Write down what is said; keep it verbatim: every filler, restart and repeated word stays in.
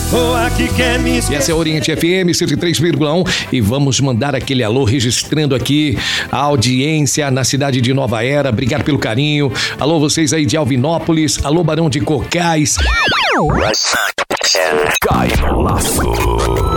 pessoa que quer me esquecer. E essa é a Oriente F M cento e três vírgula um e vamos mandar aquele alô registrando aqui a audiência na cidade de Nova Era. Obrigado pelo carinho. Alô, vocês aí de Alvinópolis. Alô, Barão de Cocais. Cai no laço.